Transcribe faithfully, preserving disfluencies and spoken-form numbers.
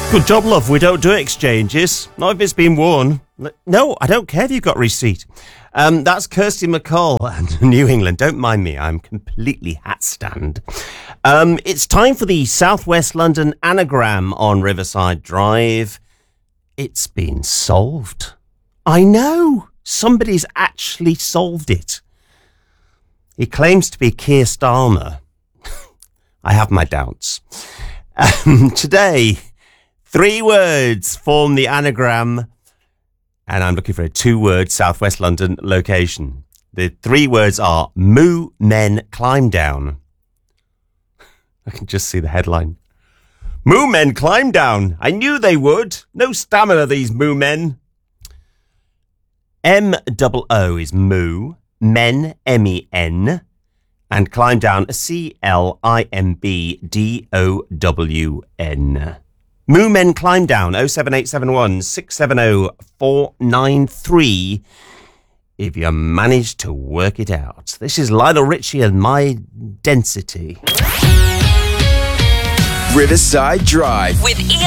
Good job, love. We don't do exchanges. Not if it's been worn. No, I don't care if you've got receipt. Um, that's Kirsty McCall and New England. Don't mind me. I'm completely hat stand. Um, it's time for the Southwest London anagram on Riverside Drive. It's been solved. I know. Somebody's actually solved it. He claims to be Keir Starmer. I have my doubts. Um, today, three words form the anagram, and I'm looking for a two-word Southwest London location. The three words are Moo Men Climb Down. I can just see the headline. Moo Men Climb Down. I knew they would. No stamina, these Moo Men. M O O is Moo, Men, M E N, and Climb Down, C L I M B D O W N. Moo Men Climb Down, oh seven eight seven one, six seven oh, four nine three, if you manage to work it out. This is Lionel Richie and My Density. Riverside Drive with Ian